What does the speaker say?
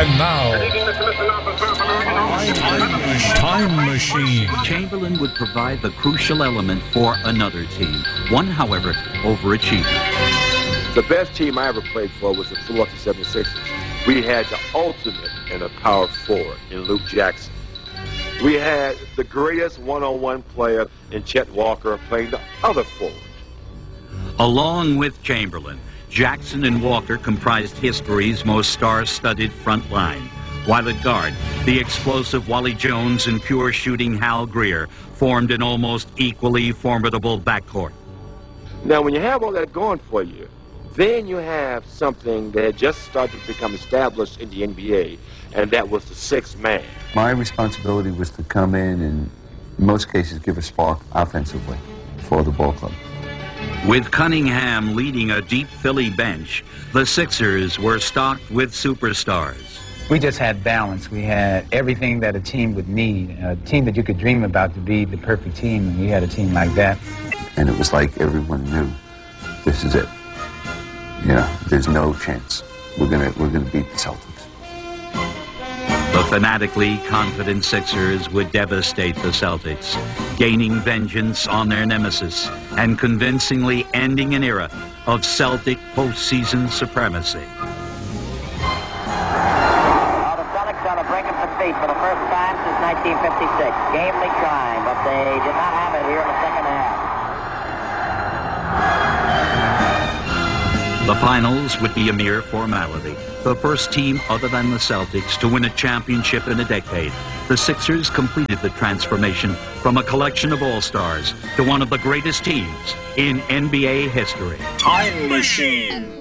And now, Time Machine. Chamberlain would provide the crucial element for another team. One, however, overachieving. The best team I ever played for was the Philadelphia 76ers. We had the ultimate in a power forward in Luke Jackson. We had the greatest one-on-one player in Chet Walker playing the other forward. Along with Chamberlain, Jackson and Walker comprised history's most star-studded front line. While at guard, the explosive Wally Jones and pure-shooting Hal Greer formed an almost equally formidable backcourt. Now, when you have all that going for you, then you have something that just started to become established in the NBA, and that was the sixth man. My responsibility was to come in and, in most cases, give a spark offensively for the ball club. With Cunningham leading a deep Philly bench, the Sixers were stocked with superstars. We just had balance. We had everything that a team would need, a team that you could dream about to be the perfect team, and we had a team like that. And it was like everyone knew, this is it. You know, there's no chance. We're gonna beat the Celtics. The fanatically confident Sixers would devastate the Celtics, gaining vengeance on their nemesis and convincingly ending an era of Celtic postseason supremacy. Well, the Celtics on the brink of defeat for the first time since 1956. Gamely trying, but they did not have it here in the second half. The finals would be a mere formality. The first team other than the Celtics to win a championship in a decade. The Sixers completed the transformation from a collection of all-stars to one of the greatest teams in NBA history. Time Machine.